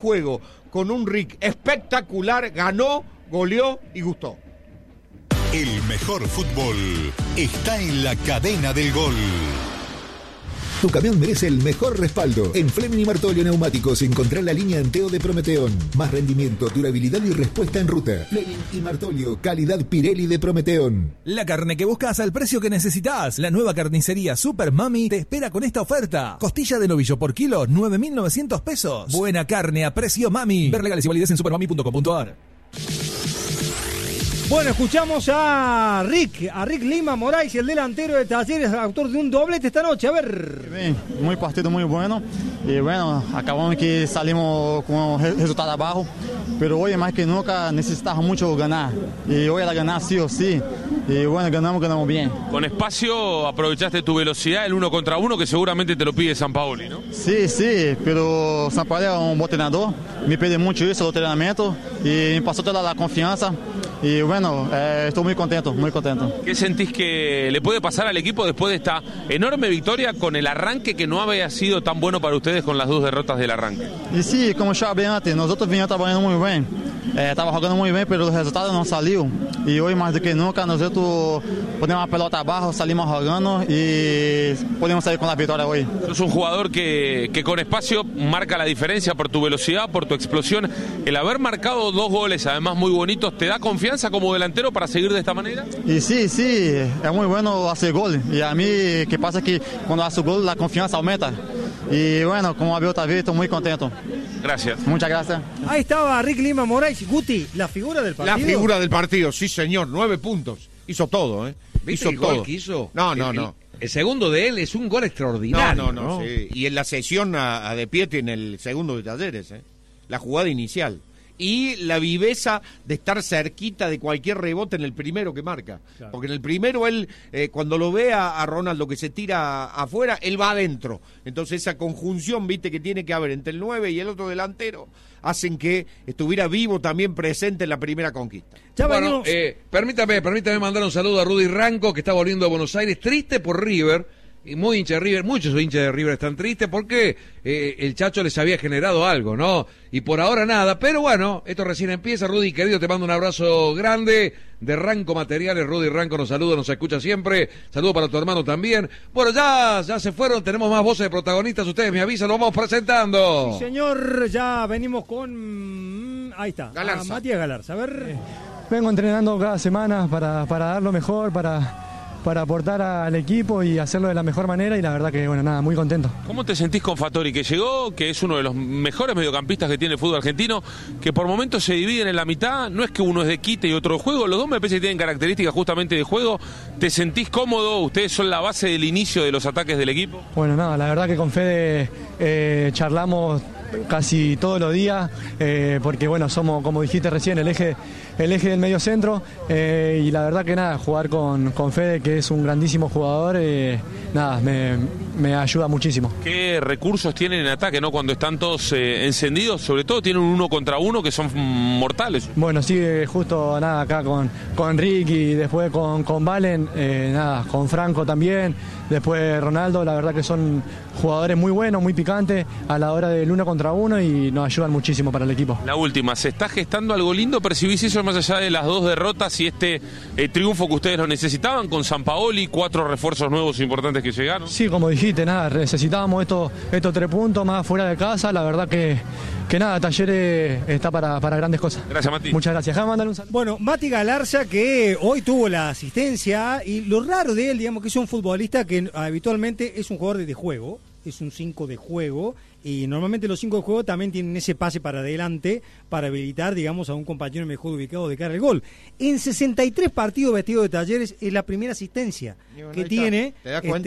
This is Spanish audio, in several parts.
juego con un Rick espectacular, ganó, goleó y gustó. El mejor fútbol está en la cadena del gol. Tu camión merece el mejor respaldo. En Fleming y Martolio Neumáticos encontrá la línea Anteo de Prometeón. Más rendimiento, durabilidad y respuesta en ruta. Fleming y Martolio, calidad Pirelli de Prometeón. La carne que buscas al precio que necesitas. La nueva carnicería Super Mami te espera con esta oferta. Costilla de novillo por kilo, 9.900 pesos. Buena carne a precio Mami. Ver legales y validez en supermami.com.ar. Bueno, escuchamos a Rick Lima Moraes, el delantero de Talleres, autor de un doblete esta noche. A ver. Bien, muy partido muy bueno. Y bueno, acabamos que salimos con resultado abajo. Pero hoy más que nunca necesitamos mucho ganar. Y hoy era ganar sí o sí. Y bueno, ganamos bien. Con espacio aprovechaste tu velocidad, el 1 contra 1, que seguramente te lo pide Sampaoli, ¿no? Sí, pero Sampaoli es un buen entrenador. Me pide mucho eso, el entrenamiento. Y me pasó toda la confianza. Y bueno, estoy muy contento. ¿Qué sentís que le puede pasar al equipo después de esta enorme victoria con el arranque que no había sido tan bueno para ustedes con las 2 derrotas del arranque? Y sí, como ya hablé antes, nosotros veníamos trabajando muy bien. Estaba jugando muy bien, pero el resultado no salió. Y hoy más do que nunca nosotros ponemos la pelota abajo, salimos jugando y podemos salir con la victoria hoy. Sos un jugador que con espacio marca la diferencia por tu velocidad, por tu explosión. El haber marcado 2 goles, además muy bonitos, ¿te da confianza como delantero para seguir de esta manera? Y sí, es muy bueno hacer gol. Y a mí, que pasa que cuando hace gol, la confianza aumenta. Y bueno, como había otra vez, estoy muy contento. Gracias. Muchas gracias. Ahí estaba Rick Lima Moraes. Guti, la figura del partido. La figura del partido, sí señor, 9 puntos. Hizo todo, ¿Viste el gol que hizo? No. El segundo de él es un gol extraordinario. No. Sí. Y en la sesión a De Pietri en el segundo de Talleres, la jugada inicial. Y la viveza de estar cerquita de cualquier rebote en el primero que marca. Claro. Porque en el primero él, cuando lo ve a Ronaldo que se tira afuera, él va adentro. Entonces esa conjunción, viste, que tiene que haber entre el 9 y el otro delantero, hacen que estuviera vivo también presente en la primera conquista. Bueno, permítame mandar un saludo a Rudy Ranco, que está volviendo a Buenos Aires, triste por River. Y muy hincha de River, muchos hinchas de River están tristes porque el Chacho les había generado algo, ¿no? Y por ahora nada, pero bueno, esto recién empieza. Rudy, querido, te mando un abrazo grande de Ranco Materiales. Rudy Ranco nos saluda, nos escucha siempre. Saludo para tu hermano también. Bueno, ya se fueron, tenemos más voces de protagonistas, ustedes me avisan, lo vamos presentando. Sí, señor, ya venimos con... ahí está, Galarza. Matías Galarza, a ver... Vengo entrenando cada semana para dar lo mejor, para aportar al equipo y hacerlo de la mejor manera, y la verdad que, bueno, nada, muy contento. ¿Cómo te sentís con Fattori, que llegó, que es uno de los mejores mediocampistas que tiene el fútbol argentino, que por momentos se dividen en la mitad? No es que uno es de quite y otro de juego, los dos me parece que tienen características justamente de juego. ¿Te sentís cómodo? ¿Ustedes son la base del inicio de los ataques del equipo? Bueno, nada, la verdad que con Fede charlamos casi todos los días, porque bueno, somos, como dijiste recién, el eje del medio centro, y la verdad que nada, jugar con Fede, que es un grandísimo jugador, nada, me ayuda muchísimo. ¿Qué recursos tienen en ataque, no? Cuando están todos encendidos, sobre todo tienen un 1 contra 1 que son mortales. Bueno, sí, justo nada, acá con Rick y después con Valen, nada, con Franco también, después Ronaldo, la verdad que son jugadores muy buenos, muy picantes a la hora del 1 contra 1 y nos ayudan muchísimo para el equipo. La última, ¿se está gestando algo lindo? ¿Percibís eso más allá de las 2 derrotas y este triunfo que ustedes lo necesitaban con Sampaoli, 4 refuerzos nuevos importantes que llegaron? Sí, como dijiste, nada, necesitábamos estos 3 puntos más fuera de casa, la verdad que nada, Talleres está para grandes cosas. Gracias, Mati. Muchas gracias. Déjame mandar un saludo. Bueno, Mati Galarza, que hoy tuvo la asistencia, y lo raro de él, digamos, que es un futbolista que habitualmente es un jugador de juego, es un 5 de juego, y normalmente los 5 de juego también tienen ese pase para adelante para habilitar, digamos, a un compañero mejor ubicado de cara al gol. En 63 partidos vestido de Talleres es la primera asistencia que tiene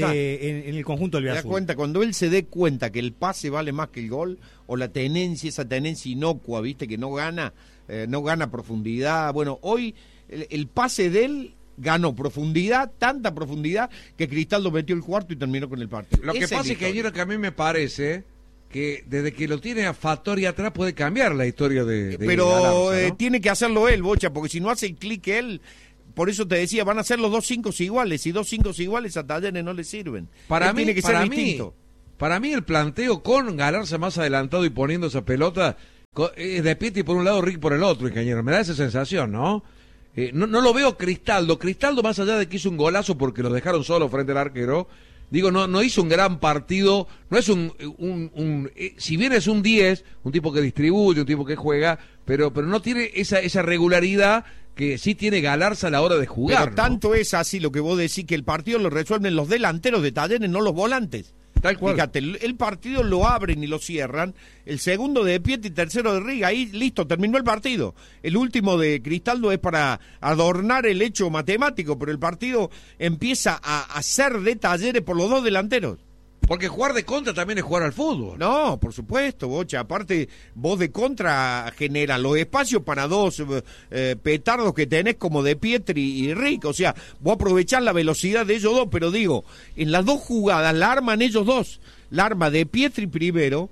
en el conjunto del Villarreal. ¿Te das cuenta? Cuando él se dé cuenta que el pase vale más que el gol, o la tenencia, esa tenencia inocua, viste, que no gana profundidad. Bueno, hoy el pase de él ganó profundidad, tanta profundidad que Cristaldo metió el cuarto y terminó con el partido. Lo que pasa es que a mí me parece que desde que lo tiene a Fattori atrás puede cambiar la historia de pero Galarza, ¿no? Tiene que hacerlo él, Bocha, porque si no hace el clic él, por eso te decía, van a ser los 2 5 iguales, y 2 5 iguales a Talleres no le sirven. Tiene que ser distinto. Para mí el planteo con Galarza más adelantado y poniendo esa pelota De Pietri por un lado, Rick por el otro, ingeniero. Me da esa sensación, ¿no? No lo veo Cristaldo. Cristaldo, más allá de que hizo un golazo porque lo dejaron solo frente al arquero, digo, no hizo un gran partido, no es si bien es un 10, un tipo que distribuye, un tipo que juega, pero no tiene esa regularidad que sí tiene Galarza a la hora de jugar. Pero tanto es así lo que vos decís, que el partido lo resuelven los delanteros de Talleres, no los volantes. Tal cual. Fíjate, el partido lo abren y lo cierran, el segundo de Pietri y tercero de Riga, ahí listo, terminó el partido. El último de Cristaldo es para adornar el hecho matemático, pero el partido empieza a ser de Talleres por los dos delanteros. Porque jugar de contra también es jugar al fútbol. No, por supuesto, Bocha. Aparte, vos de contra generas los espacios para dos petardos que tenés como de Pietri y Rick. O sea, vos aprovechás la velocidad de ellos dos, pero digo, en las dos jugadas la arman ellos dos. La arma de Pietri primero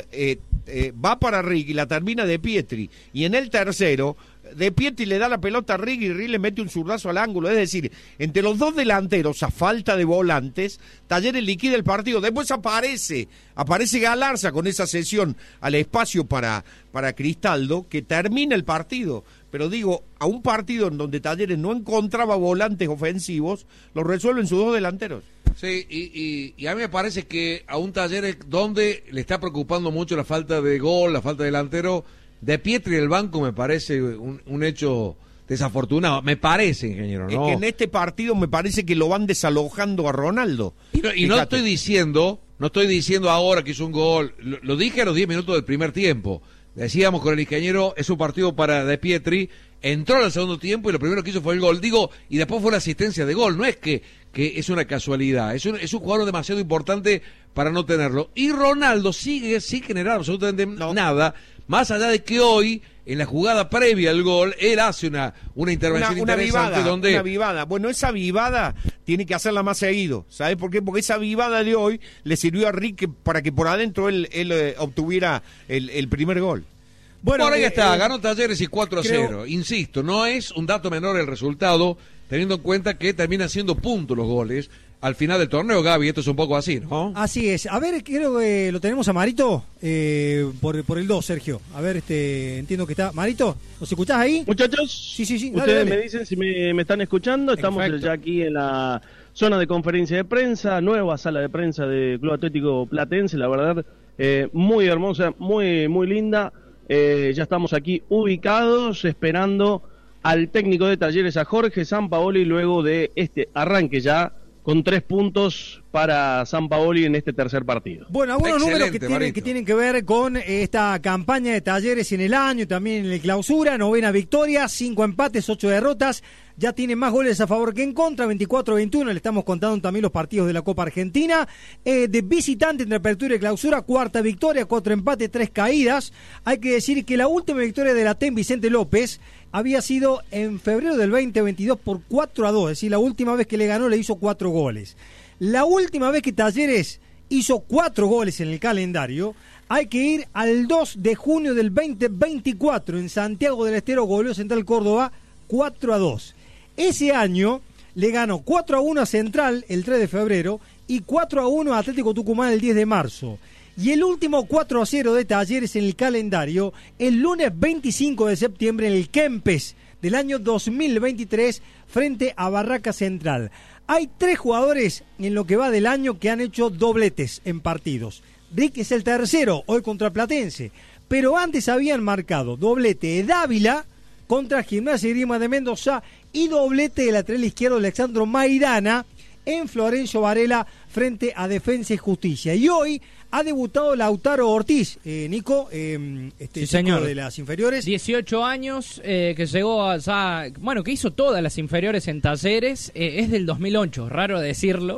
va para Rick y la termina de Pietri. Y en el tercero, de Pietri le da la pelota a Rick y Rick le mete un zurdazo al ángulo. Es decir, entre los dos delanteros, a falta de volantes, Talleres liquida el partido. Después aparece Galarza con esa cesión al espacio para Cristaldo, que termina el partido. Pero digo, a un partido en donde Talleres no encontraba volantes ofensivos, lo resuelven sus dos delanteros. Sí, y a mí me parece que a un Talleres donde le está preocupando mucho la falta de gol, la falta de delantero, de Pietri en el banco me parece un hecho desafortunado. Me parece, ingeniero, ¿no? Es que en este partido me parece que lo van desalojando a Ronaldo. Y no estoy diciendo ahora que hizo un gol. Lo dije a los 10 minutos del primer tiempo. Decíamos con el ingeniero, es un partido para De Pietri. Entró al segundo tiempo y lo primero que hizo fue el gol. Digo, y después fue la asistencia de gol. No es que es una casualidad. Es un jugador demasiado importante para no tenerlo. Y Ronaldo sigue sin generar absolutamente nada. Más allá de que hoy, en la jugada previa al gol, él hace una intervención interesante donde... Una vivada. Bueno, esa vivada tiene que hacerla más seguido. ¿Sabes por qué? Porque esa vivada de hoy le sirvió a Rick para que por adentro él obtuviera el primer gol. Bueno, por ahí está, ganó Talleres y 4-0. Insisto, no es un dato menor el resultado, teniendo en cuenta que terminan siendo puntos los goles al final del torneo, Gaby. Esto es un poco así, ¿no? Así es. A ver, creo que lo tenemos a Marito por el 2, Sergio. A ver, entiendo que está. Marito, ¿nos escuchás ahí? Muchachos, sí. Ustedes me dicen si me están escuchando. Estamos ya aquí en la zona de conferencia de prensa, nueva sala de prensa del Club Atlético Platense, la verdad, muy hermosa, muy linda. Ya estamos aquí ubicados esperando al técnico de Talleres, a Jorge Sampaoli, luego de este arranque ya con 3 puntos para Sampaoli en este tercer partido. Bueno, algunos números que tienen que ver con esta campaña de Talleres en el año, también en el clausura: 9ª victoria, 5 empates, 8 derrotas. Ya tiene más goles a favor que en contra, 24-21, le estamos contando también los partidos de la Copa Argentina. De visitante entre apertura y clausura, 4ª victoria, 4 empates, 3 caídas. Hay que decir que la última victoria de la TEM Vicente López había sido en febrero del 2022 por 4-2, es decir, la última vez que le ganó le hizo 4 goles. La última vez que Talleres hizo 4 goles en el calendario, hay que ir al 2 de junio del 2024, en Santiago del Estero, goleó Central Córdoba 4-2. Ese año le ganó 4-1 a Central el 3 de febrero y 4-1 a Atlético Tucumán el 10 de marzo. Y el último 4-0 de Talleres en el calendario, el lunes 25 de septiembre en el Kempes del año 2023 frente a Barraca Central. Hay 3 jugadores en lo que va del año que han hecho dobletes en partidos. Rick es el tercero, hoy contra Platense. Pero antes habían marcado doblete de Dávila contra Gimnasia y Grima de Mendoza y doblete de lateral izquierdo Alexandro Maidana en Florencio Varela frente a Defensa y Justicia. Y hoy ha debutado Lautaro Ortiz, Nico, sí, señor, de las inferiores. 18 años, que llegó que hizo todas las inferiores en Talleres, es del 2008, raro decirlo,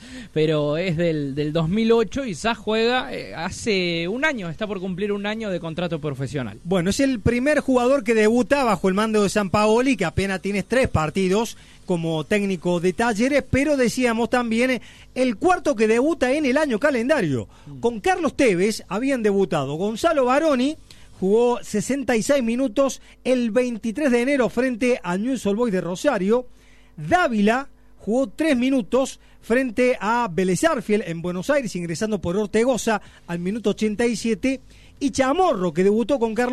pero es del 2008 y ya juega hace un año, está por cumplir un año de contrato profesional. Bueno, es el primer jugador que debuta bajo el mando de Sampaoli, que apenas tiene 3 partidos como técnico de Talleres, pero decíamos también el cuarto que debuta en el año calendario. Con Carlos Tevez habían debutado Gonzalo Baroni, jugó 66 minutos el 23 de enero frente a Newell's Old Boys de Rosario. Dávila jugó 3 minutos frente a Vélez Sarsfield en Buenos Aires, ingresando por Ortegoza al minuto 87. Y Chamorro, que debutó con Carlos